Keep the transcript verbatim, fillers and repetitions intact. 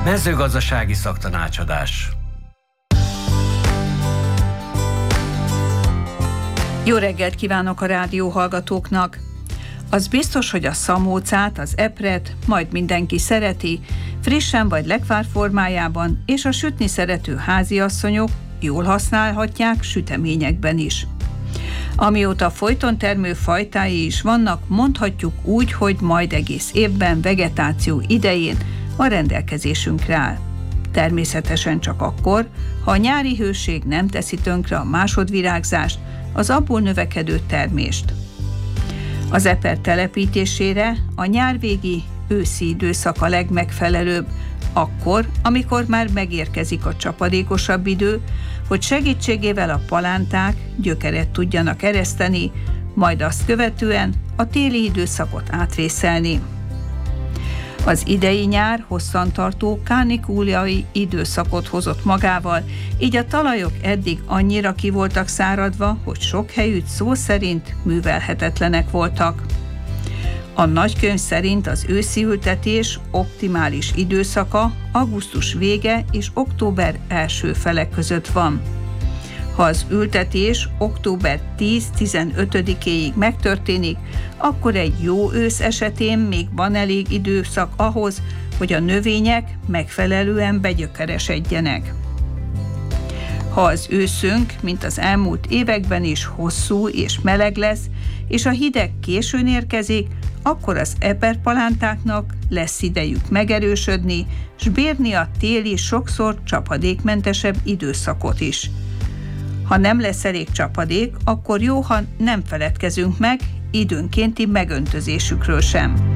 Mezőgazdasági szaktanácsadás. Jó reggelt kívánok a rádió hallgatóknak! Az biztos, hogy a szamócát, az epret majd mindenki szereti, frissen vagy lekvár formájában, és a sütni szerető háziasszonyok jól használhatják süteményekben is. Amióta folyton termő fajtái is vannak, mondhatjuk úgy, hogy majd egész évben vegetáció idején a rendelkezésünkre áll. Természetesen csak akkor, ha a nyári hőség nem teszi tönkre a másodvirágzást, az abból növekedő termést. Az eper telepítésére a nyárvégi őszi időszak a legmegfelelőbb, akkor, amikor már megérkezik a csapadékosabb idő, hogy segítségével a palánták gyökeret tudjanak ereszteni, majd azt követően a téli időszakot átvészelni. Az idei nyár hosszantartó kánikúliai időszakot hozott magával, így a talajok eddig annyira ki voltak száradva, hogy sok helyütt szó szerint művelhetetlenek voltak. A nagykönyv szerint az őszi ültetés optimális időszaka augusztus vége és október első fele között van. Ha az ültetés október tíz-tizenötödikéig megtörténik, akkor egy jó ősz esetén még van elég időszak ahhoz, hogy a növények megfelelően begyökeresedjenek. Ha az őszünk, mint az elmúlt években is hosszú és meleg lesz, és a hideg későn érkezik, akkor az eperpalántáknak lesz idejük megerősödni, s bírni a téli, sokszor csapadékmentesebb időszakot is. Ha nem lesz elég csapadék, akkor jó, ha nem feledkezünk meg időnkénti megöntözésükről sem.